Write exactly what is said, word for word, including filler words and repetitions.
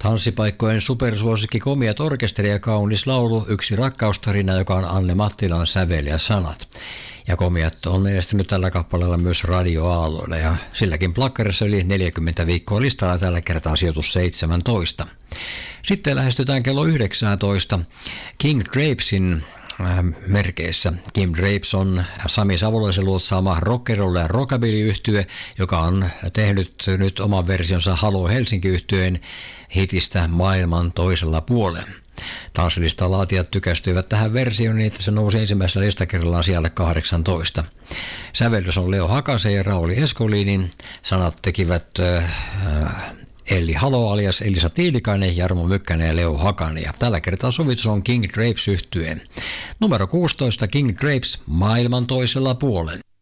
Tanssipaikkojen supersuosikki Komiat orkesteri ja kaunis laulu, yksi rakkaustarina, joka on Anne Mattilan sävel ja sanat. Ja Komiat on menestynyt tällä kappaleella myös radioaalloilla ja silläkin plakkarissa yli neljäkymmentä viikkoa listalla, tällä kertaa sijoitus seitsemäntoista. Sitten lähestytään kello yhdeksäntoista King Drapesin merkeissä. Kim Drapes on Sami Savolaisen luotsaama rock'n'roll ja rockabilly-yhtye, joka on tehnyt nyt oman versionsa Halo Helsinki-yhtyeen hitistä Maailman toisella puolella. Tanssilistan laatijat tykästyivät tähän versioon niin, että se nousi ensimmäisellä listakerrallaan sijalle kahdeksantoista. Sävellys on Leo Hakasen ja Rauli Eskolinin. Sanat tekivät äh, Elli Halo alias Elisa Tiilikainen, Jarmo Mykkänen ja Leo Hakanen. Ja tällä kertaa sovitus on King Drapes -yhtyeen. Numero kuusitoista King Drapes Maailman toisella puolen.